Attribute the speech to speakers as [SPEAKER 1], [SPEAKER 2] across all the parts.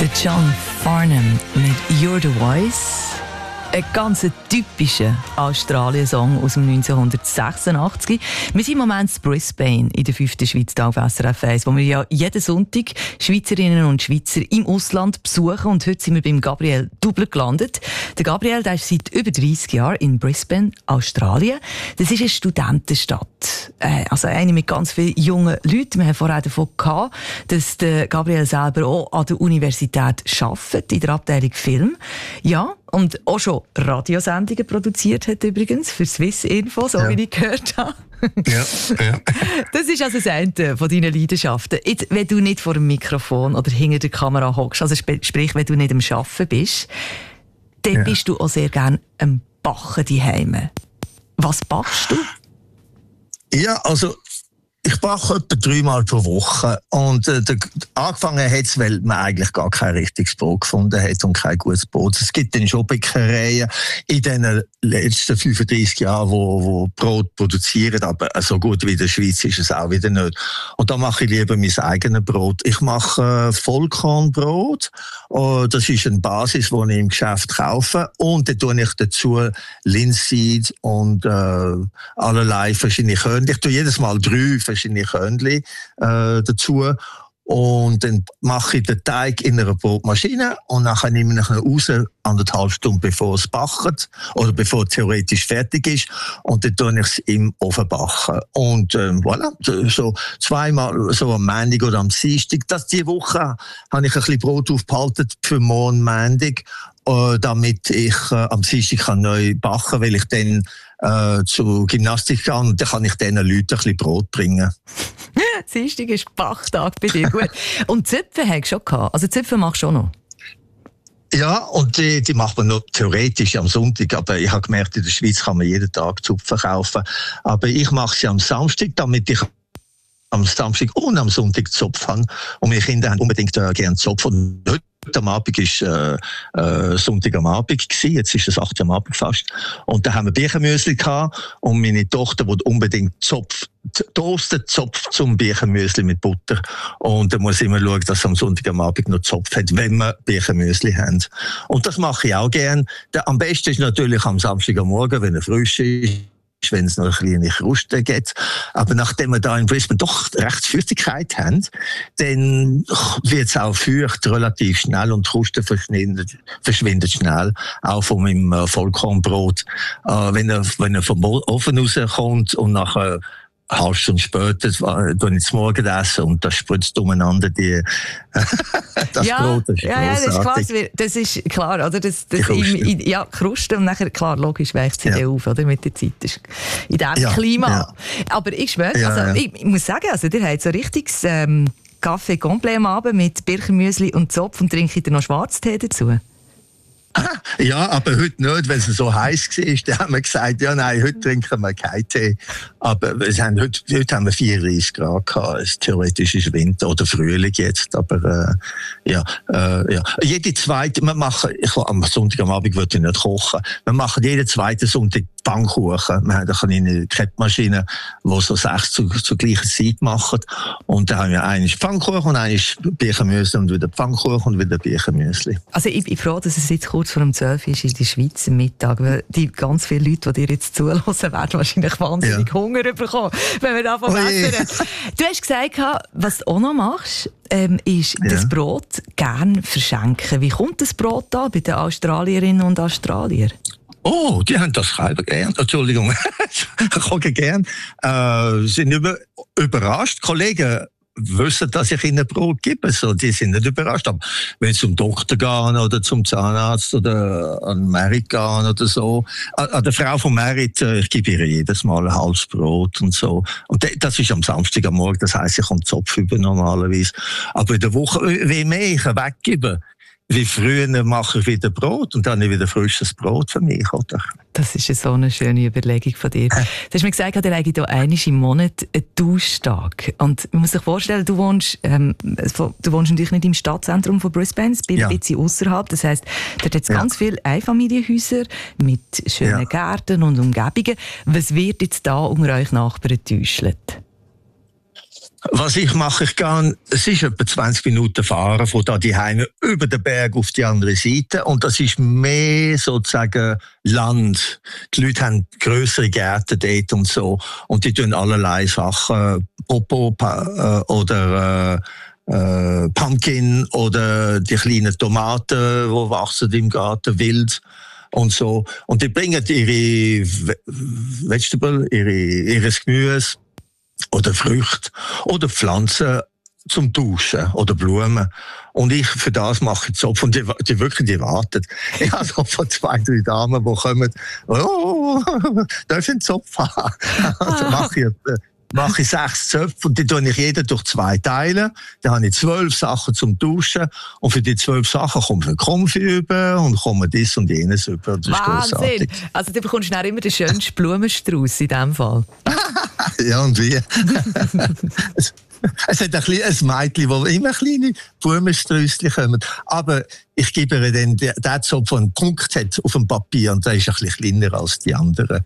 [SPEAKER 1] Der John Farnham mit «You're the Voice». Ein ganz typischer Australien-Song aus dem 1986. Wir sind im Moment in Brisbane in der 5. Schweiz auf SRF 1, wo wir ja jeden Sonntag Schweizerinnen und Schweizer im Ausland besuchen. Und heute sind wir beim Gabriel Dubler gelandet. Der Gabriel, der ist seit über 30 Jahren in Brisbane, Australien. Das ist eine Studentenstadt. Also eine mit ganz vielen jungen Leuten. Wir haben vorher davon gehabt, dass der Gabriel selber auch an der Universität arbeitet, in der Abteilung Film. Ja, und auch schon Radiosendungen produziert hat übrigens für Swiss Info, so wie ich gehört habe.
[SPEAKER 2] Ja.
[SPEAKER 1] Das ist also das eine von deinen Leidenschaften. Jetzt, wenn du nicht vor dem Mikrofon oder hinter der Kamera hockst, also sprich, wenn du nicht am Arbeiten bist, dann bist du auch sehr gerne am Backen daheim. Was backst du?
[SPEAKER 2] Ja, also ich backe etwa 3-mal pro Woche. Und angefangen hat es, weil man eigentlich gar kein richtiges Brot gefunden hat und kein gutes Brot. Es gibt dann schon Bäckereien in den letzten 35 Jahren, wo Brot produzieren, aber so gut wie in der Schweiz ist es auch wieder nicht. Und da mache ich lieber mein eigenes Brot. Ich mache Vollkornbrot. Das ist eine Basis, die ich im Geschäft kaufe. Und dann tue ich dazu Linseed und allerlei verschiedene Körnchen. Ich tue jedes Mal 3 verschiedene Körnchen dazu. Und dann mache ich den Teig in einer Brotmaschine und dann nehme ich ihn raus, 1,5 Stunden bevor es backt oder bevor es theoretisch fertig ist. Und dann tue ich es im Ofen backen. Und voilà, so 2-mal, so am Montag oder am Dienstag. Diese Woche habe ich ein bisschen Brot aufgehalten für morgen Montag, damit ich am Dienstag neu backen kann, weil ich dann zur Gymnastik gehe und dann kann ich diesen Leuten ein bisschen Brot bringen.
[SPEAKER 1] Dienstag ist Bachtag bei dir, gut. Und Zöpfe hast du schon gehabt? Also Zöpfe machst du auch noch?
[SPEAKER 2] Ja, und die macht man noch theoretisch am Sonntag, aber ich habe gemerkt, in der Schweiz kann man jeden Tag Zupfen kaufen. Aber ich mache sie am Samstag, damit ich am Samstag und am Sonntag Zopf habe. Und meine Kinder haben unbedingt gerne Zopf. Und heute am Abend war Sonntag am Abend gewesen. Jetzt ist es 8 Uhr am Abend fast. Und da haben wir Birchenmüsli gehabt. Und meine Tochter wollte unbedingt toasted Zopf zum Birchenmüsli mit Butter. Und da muss ich immer schauen, dass am Sonntag am Abend noch Zopf hat, wenn wir Birchenmüsli haben. Und das mache ich auch gern. Am besten ist natürlich am Samstag am Morgen, wenn er frisch ist, wenn es noch eine kleine Kruste gibt. Aber nachdem wir da in Brisbane doch recht Feuchtigkeit haben, dann wird es auch feucht relativ schnell und die Kruste verschwindet schnell. Auch von meinem Vollkornbrot. Wenn er vom Ofen rauskommt und nachher eine halbe Stunde später tue ich zum Morgenessen und das spritzt umeinander das Brot. Das ist
[SPEAKER 1] klar. Das ist klar, oder? Kruste und nachher, klar, logisch weicht sie auf, oder? Mit der Zeit. Das ist in diesem Klima. Ja. Aber ich schwöre, ich muss sagen, also, ihr habt so richtiges Kaffee complet am Abend mit Birchenmüsli und Zopf und trinkt ihr noch Schwarztee dazu?
[SPEAKER 2] Ja, aber heute nicht, weil es so heiß war. Dann haben wir gesagt, ja nein, heute trinken wir keinen Tee. Aber heute haben wir 34 Grad gehabt. Theoretisch ist Winter oder Frühling jetzt. Aber jede zweite, am Sonntag am Abend würde ich nicht kochen. Wir machen jeden zweiten Sonntag Pfannkuchen. Wir haben eine kleine Kreppmaschine, die so 6 zur gleichen Zeit machen. Und da haben wir einen Pfannkuchen und einen Birchenmüsli und wieder Pfannkuchen und wieder Birchenmüsli.
[SPEAKER 1] Also ich bin froh, dass es jetzt kurz vor dem 12 ist in der Schweiz am Mittag, weil die ganz viele Leute, die dir jetzt zuhören, werden wahrscheinlich wahnsinnig Hunger bekommen, wenn wir davon essen. Du hast gesagt, was du auch noch machst, ist das Brot gerne verschenken. Wie kommt das Brot da bei den Australierinnen und Australiern?
[SPEAKER 2] Oh, die haben das selber gern. Entschuldigung, ich gucke gern. Sind überrascht. Kollegen wissen, dass ich ihnen Brot gebe. So, die sind nicht überrascht. Aber wenn sie zum Doktor gehen oder zum Zahnarzt oder an Merit gehen oder so. An der Frau von Merit, ich gebe ihr jedes Mal ein halbes Brot und so. Und das ist am Samstag am Morgen. Das heisst, ich komme Zopf über normalerweise. Aber in der Woche, wie mehr ich weggebe, wie früher mache ich wieder Brot und dann habe ich wieder frisches Brot für mich, oder?
[SPEAKER 1] Das ist so eine schöne Überlegung von dir. Du hast mir gesagt, ihr habt hier einmal im Monat einen Tauschtag. Und man muss sich vorstellen, du wohnst natürlich nicht im Stadtzentrum von Brisbane, ein bisschen außerhalb. Das heisst, dort hat es ganz viele Einfamilienhäuser mit schönen Gärten und Umgebungen. Was wird jetzt da unter euch Nachbarn getäuscht?
[SPEAKER 2] Was ich mache, es ist etwa 20 Minuten fahren von da die Heime über den Berg auf die andere Seite und das ist mehr sozusagen Land. Die Leute haben grössere Gärten dort und so und die tun allerlei Sachen, Popo oder Pumpkin oder die kleinen Tomaten, die wachsen im Garten wild. Und so. Und die bringen ihre Vegetable, ihres Gemüse oder Früchte oder Pflanzen zum Duschen oder Blumen. Und ich für das mache ich Zopf. Und die warten. Ich habe so von 2, 3 Damen, die kommen, darf ich einen Zopf haben? Also mache ich 6 Zöpfe und die tue ich jeder durch 2 teilen. Dann habe ich 12 Sachen zum Duschen und für die 12 Sachen kommt ein Konfi über und kommt dies und jenes über. Das ist
[SPEAKER 1] Wahnsinn! Also du bekommst dann immer den schönsten Blumenstrauß in diesem Fall.
[SPEAKER 2] Ja, und wie? Es hat ein Mädchen, wo immer kleine Blumensträusschen kommen. Aber ich gebe ihr dann den Zopf, der einen Punkt hat auf dem Papier und der ist ein bisschen kleiner als die anderen.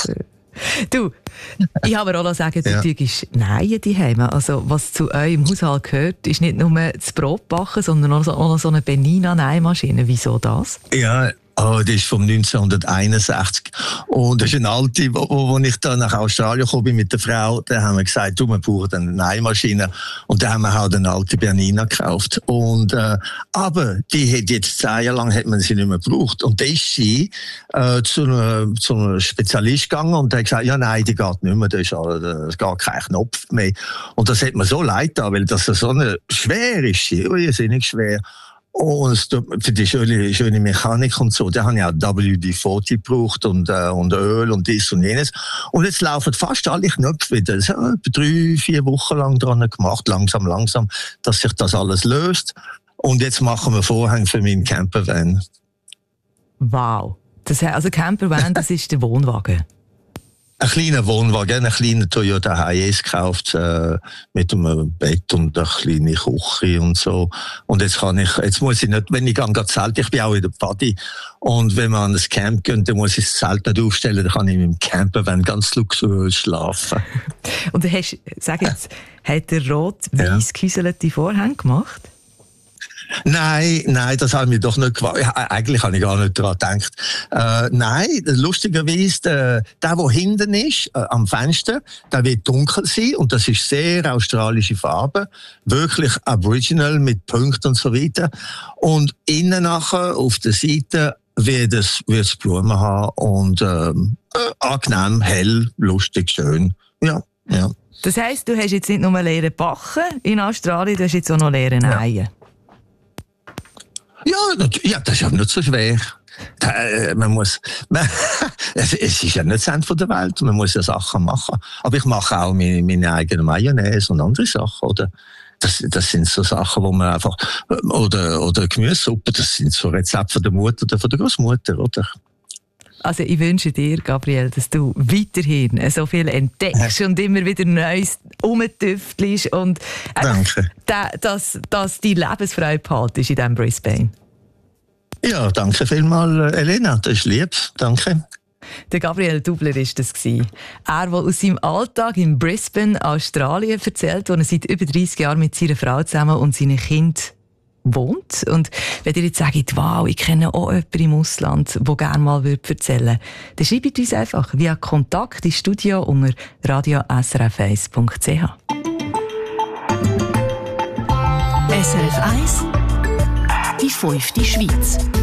[SPEAKER 1] Du, ich habe auch noch sagen, du tust Nähen daheim. Also, was zu eurem Haushalt gehört, ist nicht nur das Brotbacken, sondern auch so eine Benina-Nähmaschine. Wieso das?
[SPEAKER 2] Ja, die ist von 1961. Und das ist eine alte, wo ich dann nach Australien gekommen bin mit der Frau. Da haben wir gesagt, wir brauchen eine Nähmaschine. Und da haben wir halt eine alte Bernina gekauft. Und, aber die hat jetzt 10 Jahre lang hat man sie nicht mehr gebraucht. Und da ist sie zu einem Spezialist gegangen und hat gesagt, ja nein, die geht nicht mehr, da ist gar kein Knopf mehr. Und das hat mir so leid getan, weil das so eine schwer ist. Irrsinnig schwer. Und für die schöne Mechanik und so, da habe ich auch WD-40 gebraucht und Öl und dies und jenes. Und jetzt laufen fast alle Knöpfe wieder. Ich habe 3, 4 Wochen lang dran gemacht, langsam, dass sich das alles löst. Und jetzt machen wir Vorhänge für meinen Campervan.
[SPEAKER 1] Wow. Also Campervan, das ist der Wohnwagen.
[SPEAKER 2] Ein kleiner Wohnwagen, ein kleiner Toyota Hiace gekauft, mit einem Bett und einer kleinen Küche und so. Und jetzt muss ich nicht, wenn ich gehe zelten, ich bin auch in der Pfadi. Und wenn man an ein Camp geht, dann muss ich das Zelt nicht aufstellen, dann kann ich mit dem Campervan ganz luxuriös schlafen.
[SPEAKER 1] Und sag jetzt, hat der rot-weiß gehäuselte Vorhänge gemacht?
[SPEAKER 2] Nein, das habe ich mir doch nicht gewagt. Eigentlich habe ich gar nicht daran gedacht. Nein, lustigerweise, der hinten ist, am Fenster, der wird dunkel sein und das ist sehr australische Farbe. Wirklich Aboriginal mit Punkten und so weiter. Und innen nachher, auf der Seite, wird es Blumen haben und angenehm, hell, lustig, schön. Ja.
[SPEAKER 1] Das heisst, du hast jetzt nicht nur lernen backen in Australien, du hast jetzt auch noch lernen nähen.
[SPEAKER 2] Ja, das ist ja nicht so schwer. Es ist ja nicht das Ende der Welt, man muss ja Sachen machen. Aber ich mache auch meine eigene Mayonnaise und andere Sachen, oder? Das sind so Sachen, wo man einfach, oder Gemüsesuppe, das sind so Rezepte von der Mutter oder von der Großmutter, oder?
[SPEAKER 1] Also ich wünsche dir, Gabriel, dass du weiterhin so viel entdeckst und immer wieder Neues rumtüftelst und dass die Lebensfreude behaltest in diesem Brisbane. Ja,
[SPEAKER 2] danke vielmals, Elena, das ist lieb, danke.
[SPEAKER 1] Der Gabriel Dubler war das. Er, der aus seinem Alltag in Brisbane, Australien, erzählt, wo er seit über 30 Jahren mit seiner Frau zusammen und seinen Kindern wohnt. Und wenn ihr jetzt sagt, wow, ich kenne auch jemanden im Ausland, der gerne mal erzählen würde, dann schreibt uns einfach via Kontakt ins Studio unter radiosrf1.ch.
[SPEAKER 3] SRF 1, die 5. Schweiz.